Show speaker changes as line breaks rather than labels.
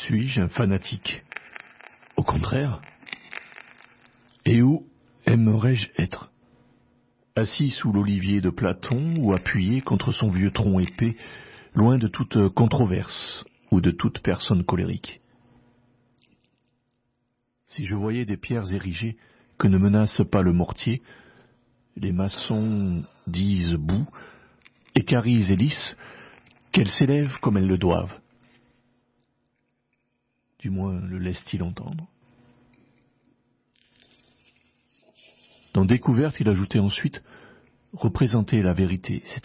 Suis-je un fanatique? Au contraire. Et où aimerais-je être? Assis sous l'olivier de Platon ou appuyé contre son vieux tronc épais, loin de toute controverse ou de toute personne colérique. Si je voyais des pierres érigées que ne menace pas le mortier, les maçons disent boue, écarisent et lisses, qu'elles s'élèvent comme elles le doivent. Du moins le laisse-t-il entendre. Dans Découverte, il ajoutait ensuite « Représenter la vérité, c'est assez ».